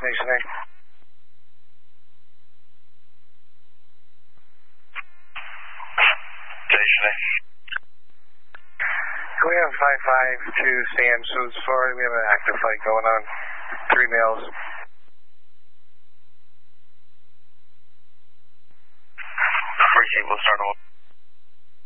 Station A. Station A. We have 552 Sam Suits Florida. We have an active fight going on. 3 males. Appreciate it. We'll start on.